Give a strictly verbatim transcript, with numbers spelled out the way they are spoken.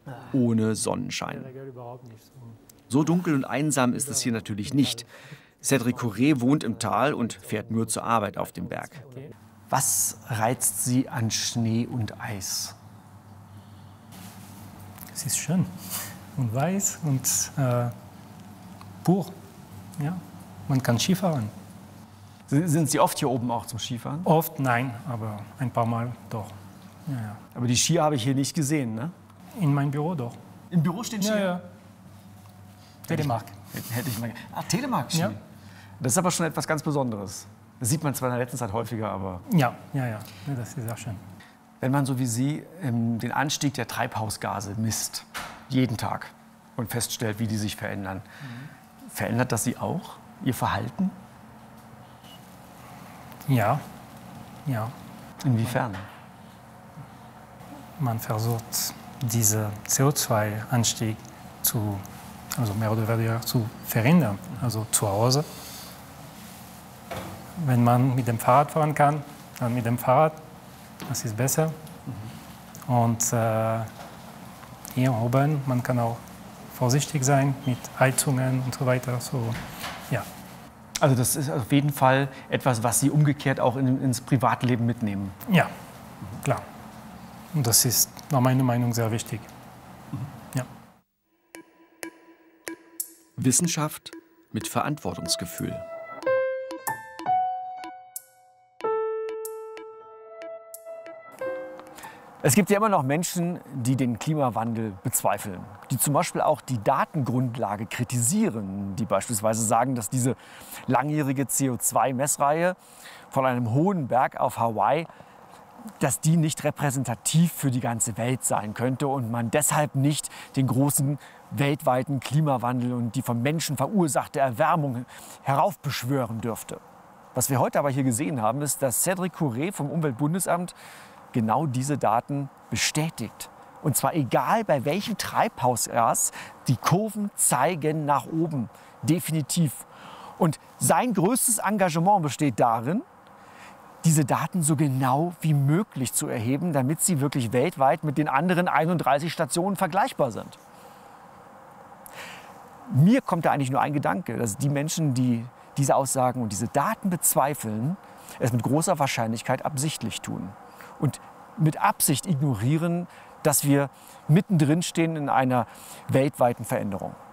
ohne Sonnenschein. So dunkel und einsam ist es hier natürlich nicht. Cédric Courret wohnt im Tal und fährt nur zur Arbeit auf dem Berg. Was reizt Sie an Schnee und Eis? Es ist schön und weiß und äh, pur. Ja, man kann Skifahren. Sind Sie oft hier oben auch zum Skifahren? Oft nein, aber ein paar Mal doch. Ja, ja. Aber die Skier habe ich hier nicht gesehen, ne? In meinem Büro doch. Im Büro stehen Skier? Ja, ja. Telemark. Hätte, hätte ich mal. Ah, Telemark-Ski. Ja. Das ist aber schon etwas ganz Besonderes. Das sieht man zwar in der letzten Zeit häufiger, aber... Ja, ja, ja. Das ist auch schön. Wenn man so wie Sie ähm, den Anstieg der Treibhausgase misst, jeden Tag, und feststellt, wie die sich verändern, mhm. verändert das Sie auch, Ihr Verhalten? Ja, ja. Inwiefern? Man versucht, diesen C O zwei Anstieg zu, also mehr oder weniger zu verhindern. Also zu Hause. Wenn man mit dem Fahrrad fahren kann, dann mit dem Fahrrad, das ist besser. Mhm. Und äh, hier oben, man kann auch vorsichtig sein mit Heizungen und so weiter. So, ja. Also das ist auf jeden Fall etwas, was Sie umgekehrt auch in, ins Privatleben mitnehmen. Ja, klar. Und das ist nach meiner Meinung sehr wichtig. Mhm. Ja. Wissenschaft mit Verantwortungsgefühl. Es gibt ja immer noch Menschen, die den Klimawandel bezweifeln, die zum Beispiel auch die Datengrundlage kritisieren, die beispielsweise sagen, dass diese langjährige C O zwei Messreihe von einem hohen Berg auf Hawaii, dass die nicht repräsentativ für die ganze Welt sein könnte und man deshalb nicht den großen weltweiten Klimawandel und die vom Menschen verursachte Erwärmung heraufbeschwören dürfte. Was wir heute aber hier gesehen haben, ist, dass Cédric Courret vom Umweltbundesamt genau diese Daten bestätigt. Und zwar egal bei welchem Treibhausgas, die Kurven zeigen nach oben, definitiv. Und sein größtes Engagement besteht darin, diese Daten so genau wie möglich zu erheben, damit sie wirklich weltweit mit den anderen einunddreißig Stationen vergleichbar sind. Mir kommt da eigentlich nur ein Gedanke, dass die Menschen, die diese Aussagen und diese Daten bezweifeln, es mit großer Wahrscheinlichkeit absichtlich tun. Und mit Absicht ignorieren, dass wir mittendrin stehen in einer weltweiten Veränderung.